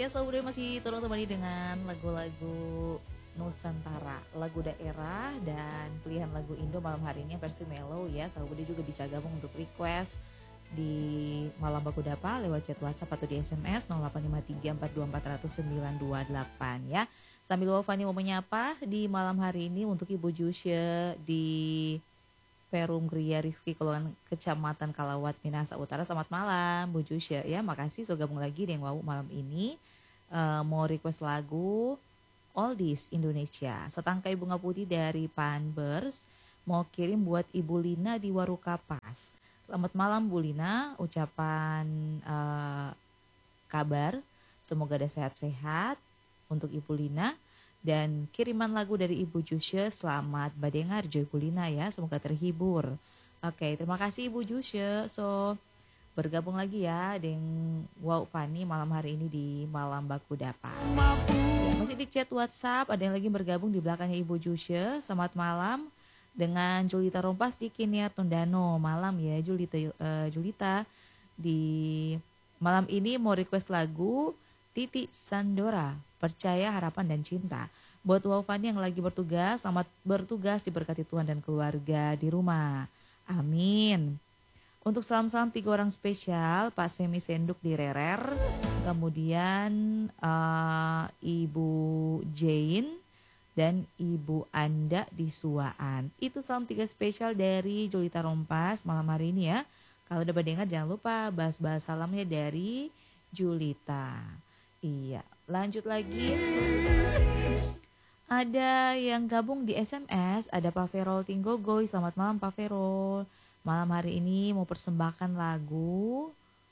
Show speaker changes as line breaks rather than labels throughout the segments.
Ya, Saudara masih terus temani dengan lagu-lagu Nusantara, lagu daerah dan pilihan lagu Indo malam hari ini versi mellow ya. Saudara juga bisa gabung untuk request di Malam Baku Dapa lewat chat WhatsApp atau di SMS 0853424928 ya. Sambil Wafani mau menyapa di malam hari ini untuk Ibu Jusya di Perum Gria Rizky Keluan Kecamatan Kalawat Minahasa Utara. Selamat malam Bu Jusya ya, makasih sudah gabung lagi dengan Wau malam ini. Mau request lagu Oldies Indonesia, Setangkai Bunga Putih dari Panbers, mau kirim buat Ibu Lina di Warukapas. Selamat malam Bu Lina, ucapan kabar semoga ada sehat-sehat untuk Ibu Lina. Dan kiriman lagu dari Ibu Jusya, selamat badengar Joy Bu Lina ya, semoga terhibur. Oke, terima kasih Ibu Jusya. So, bergabung lagi ya dengan Wow Fani malam hari ini di Malam Baku Dapa. Ya, masih di chat WhatsApp, ada yang lagi bergabung di belakangnya Ibu Jusya. Selamat malam dengan Julita Rompas di Kiniar Tondano. Malam ya Julita di malam ini mau request lagu Titi Sandora, Percaya, Harapan, dan Cinta. Buat Wow Fani yang lagi bertugas, selamat bertugas, diberkati Tuhan dan keluarga di rumah. Amin. Untuk salam-salam 3 orang spesial, Pak Semi Senduk di Rerer, kemudian Ibu Jane, dan Ibu Anda di Suaan. Itu salam 3 spesial dari Julita Rompas malam hari ini ya. Kalau udah dengar jangan lupa bahas-bahas salamnya dari Julita. Iya, lanjut lagi. Ada yang gabung di SMS, ada Pak Ferol Tinggogoy. Selamat malam Pak Ferol. Malam hari ini mau persembahkan lagu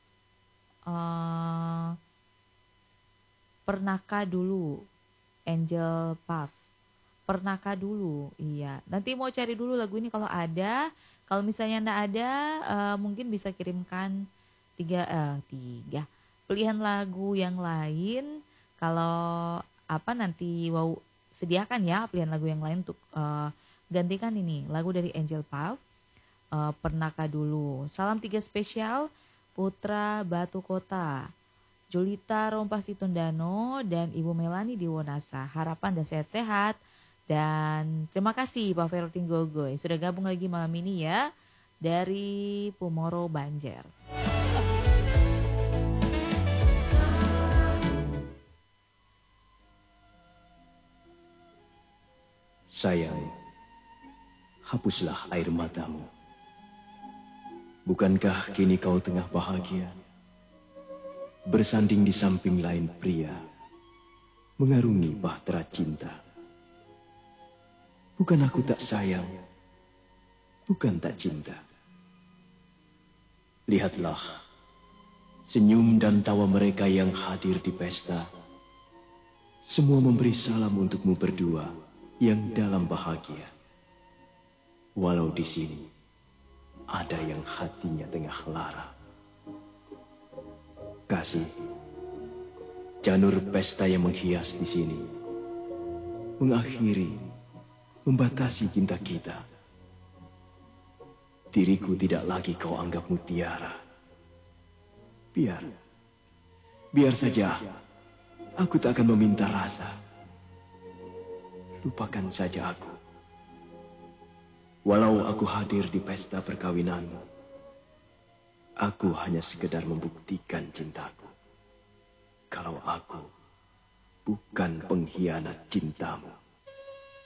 Pernahkah Dulu, Angel Puff. Pernahkah Dulu, iya. Nanti mau cari dulu lagu ini kalau ada. Kalau misalnya enggak ada, mungkin bisa kirimkan tiga pilihan lagu yang lain. Kalau nanti Wow sediakan ya pilihan lagu yang lain untuk gantikan ini lagu dari Angel Puff. Pernahkah Dulu. Salam 3 spesial Putra Batu Kota, Julita Rompas di Tondano, dan Ibu Melani di Wonasa. Harapan dan sehat-sehat. Dan terima kasih Pak Ferol Tinggogoy sudah gabung lagi malam ini ya dari Pumoro Banjar.
Sayang, hapuslah air matamu. Bukankah kini kau tengah bahagia, bersanding di samping lain pria, mengarungi bahtera cinta? Bukan aku tak sayang, bukan tak cinta. Lihatlah, senyum dan tawa mereka yang hadir di pesta, semua memberi salam untukmu berdua yang dalam bahagia. Walau di sini ada yang hatinya tengah lara. Kasih, janur pesta yang menghias di sini, mengakhiri, membatasi cinta kita. Diriku tidak lagi kau anggap mutiara. Biar saja, aku tak akan meminta rasa. Lupakan saja aku. Walau aku hadir di pesta perkawinanmu, aku hanya sekedar membuktikan cintaku. Kalau aku bukan pengkhianat cintamu.